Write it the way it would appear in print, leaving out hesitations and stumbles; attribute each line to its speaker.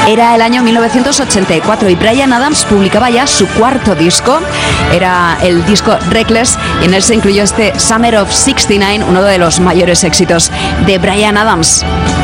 Speaker 1: Era el año 1984 y Bryan Adams publicaba ya su cuarto disco. Era el disco Reckless y en él se incluyó este Summer of '69, uno de los mayores éxitos de Bryan Adams.